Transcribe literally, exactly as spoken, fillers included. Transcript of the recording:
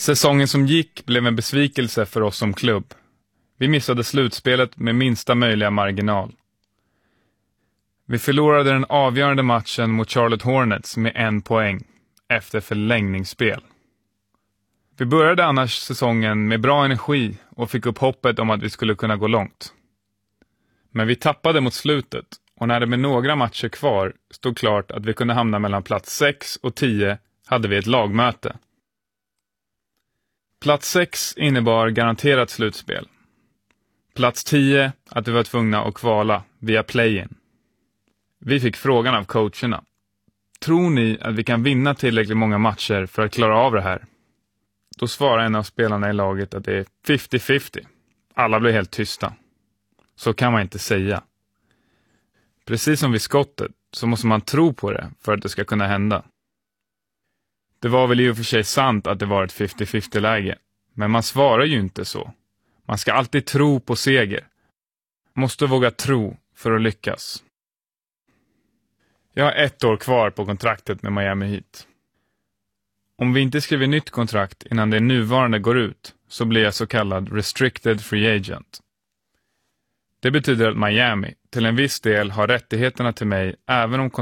Säsongen som gick blev en besvikelse för oss som klubb. Vi missade slutspelet med minsta möjliga marginal. Vi förlorade den avgörande matchen mot Charlotte Hornets med en poäng efter förlängningsspel. Vi började annars säsongen med bra energi och fick upp hoppet om att vi skulle kunna gå långt. Men vi tappade mot slutet och när det med några matcher kvar stod klart att vi kunde hamna mellan plats sex och tio hade vi ett lagmöte. Plats sex innebar garanterat slutspel. Plats tio att vi var tvungna att kvala via play-in. Vi fick frågan av coacherna. Tror ni att vi kan vinna tillräckligt många matcher för att klara av det här? Då svarade en av spelarna i laget att det är femtio femtio. Alla blev helt tysta. Så kan man inte säga. Precis som vid skottet så måste man tro på det för att det ska kunna hända. Det var väl i och för sig sant att det var ett femtio femtio-läge. Men man svarar ju inte så. Man ska alltid tro på seger. Måste våga tro för att lyckas. Jag har ett år kvar på kontraktet med Miami Heat. Om vi inte skriver nytt kontrakt innan det nuvarande går ut så blir jag så kallad restricted free agent. Det betyder att Miami till en viss del har rättigheterna till mig även om